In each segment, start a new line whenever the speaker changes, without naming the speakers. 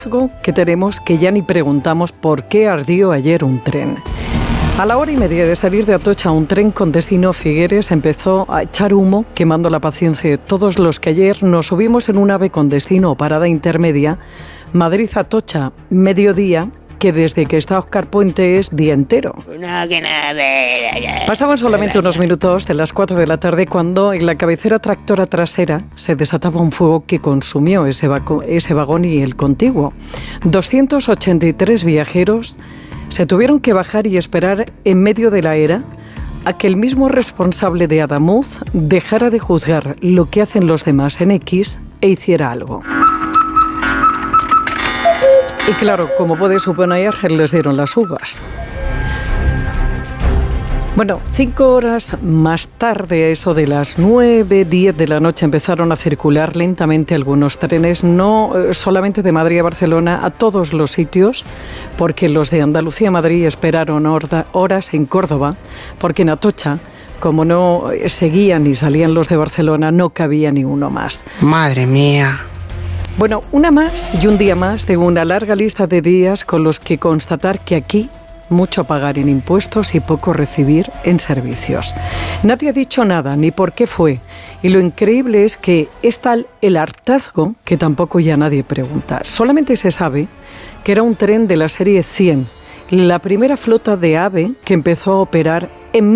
Que tenemos que ya ni preguntamos por qué ardió ayer un tren. A la 1:30 de salir de Atocha, un tren con destino Figueres empezó a echar humo, quemando la paciencia de todos los que ayer nos subimos en un AVE con destino parada intermedia, Madrid-Atocha, mediodía, que desde que está Óscar Puente es día entero. Pasaban solamente unos minutos de las 4 de la tarde cuando en la cabecera tractora trasera se desataba un fuego que consumió ese vagón y el contiguo. 283 viajeros se tuvieron que bajar y esperar en medio de la era a que el mismo responsable de Adamuz dejara de juzgar lo que hacen los demás en X e hiciera algo. Y claro, como puedes suponer, les dieron las uvas. Bueno, 5 horas más tarde, eso de las 9, 10 de la noche, empezaron a circular lentamente algunos trenes, no solamente de Madrid a Barcelona, a todos los sitios, porque los de Andalucía a Madrid esperaron horas en Córdoba, porque en Atocha, como no seguían ni salían los de Barcelona, no cabía ni uno más.
Madre mía.
Bueno, una más y un día más de una larga lista de días con los que constatar que aquí mucho pagar en impuestos y poco recibir en servicios. Nadie ha dicho nada, ni por qué fue. Y lo increíble es que es tal el hartazgo que tampoco ya nadie pregunta. Solamente se sabe que era un tren de la serie 100, la primera flota de AVE que empezó a operar en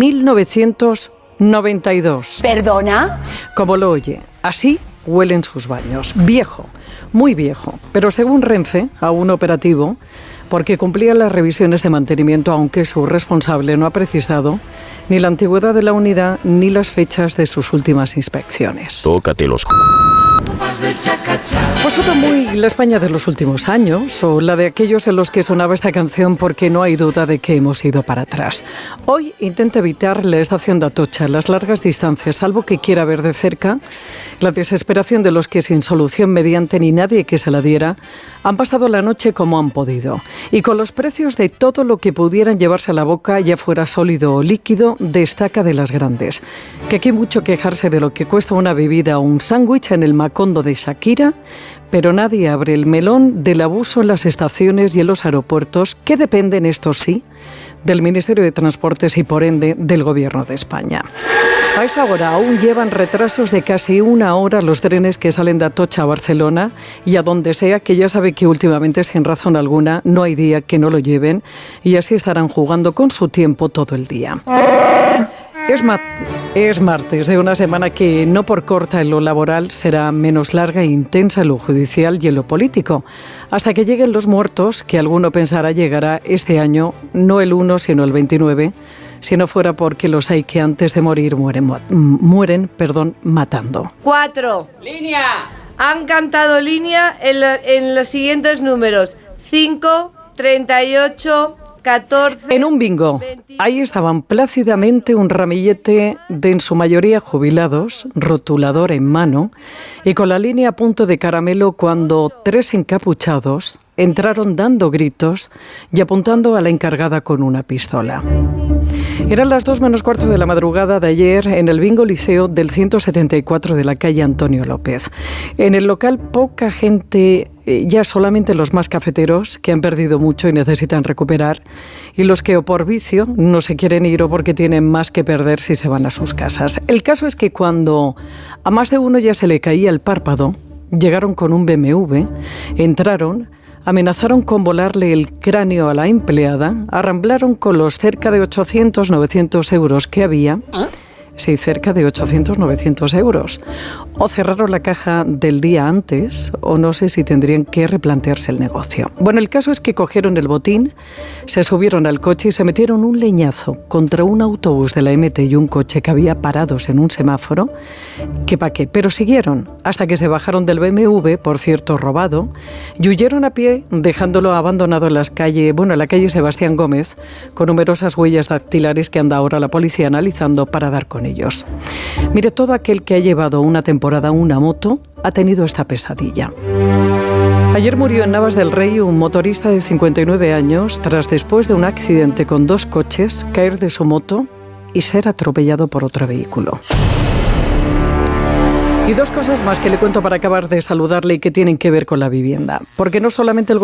1992.
¿Perdona?
Como lo oye, así huelen sus baños. Viejo, muy viejo, pero según Renfe, aún operativo, porque cumplía las revisiones de mantenimiento, aunque su responsable no ha precisado ni la antigüedad de la unidad ni las fechas de sus últimas inspecciones.
Tócate los
Pues todo muy la España de los últimos años, o la de aquellos en los que sonaba esta canción, porque no hay duda de que hemos ido para atrás. Hoy intenta evitar la estación de Atocha, las largas distancias, salvo que quiera ver de cerca la desesperación de los que sin solución mediante ni nadie que se la diera, han pasado la noche como han podido. Y con los precios de todo lo que pudieran llevarse a la boca, ya fuera sólido o líquido, destaca de las grandes. Que aquí mucho quejarse de lo que cuesta una bebida o un sándwich en el Macondo de Shakira, pero nadie abre el melón del abuso en las estaciones y en los aeropuertos, que dependen, esto sí, del Ministerio de Transportes y por ende del Gobierno de España. A esta hora aún llevan retrasos de casi una hora los trenes que salen de Atocha a Barcelona y a donde sea, que ya sabe que últimamente, sin razón alguna, no hay día que no lo lleven y así estarán jugando con su tiempo todo el día. Es martes de una semana que, no por corta en lo laboral, será menos larga e intensa en lo judicial y en lo político, hasta que lleguen los muertos, que alguno pensará llegará este año, no el 1 sino el 29, si no fuera porque los hay que antes de morir mueren matando.
4.
¡Línea!
Han cantado línea en los siguientes números: 5, 38... 14,
en un bingo, ahí estaban plácidamente un ramillete de en su mayoría jubilados, rotulador en mano, y con la línea a punto de caramelo cuando 3 encapuchados entraron dando gritos y apuntando a la encargada con una pistola. Eran las 2 menos cuarto de la madrugada de ayer en el Bingo Liceo del 174 de la calle Antonio López. En el local poca gente, ya solamente los más cafeteros, que han perdido mucho y necesitan recuperar, y los que o por vicio no se quieren ir o porque tienen más que perder si se van a sus casas. El caso es que cuando a más de uno ya se le caía el párpado, llegaron con un BMW, entraron, amenazaron con volarle el cráneo a la empleada, arramblaron con los cerca de 800, 900 euros que había. Sí, cerca de 800, 900 euros. O cerraron la caja del día antes, o no sé si tendrían que replantearse el negocio. Bueno, el caso es que cogieron el botín, se subieron al coche y se metieron un leñazo contra un autobús de la MT y un coche que había parados en un semáforo, que pa' qué, pero siguieron hasta que se bajaron del BMW, por cierto robado, y huyeron a pie, dejándolo abandonado en la calle Sebastián Gómez, con numerosas huellas dactilares que anda ahora la policía analizando para dar con ellos. Mire, todo aquel que ha llevado una temporada una moto ha tenido esta pesadilla. Ayer murió en Navas del Rey un motorista de 59 años tras, después de un accidente con 2 coches, caer de su moto y ser atropellado por otro vehículo. Y 2 cosas más que le cuento para acabar de saludarle y que tienen que ver con la vivienda. Porque no solamente el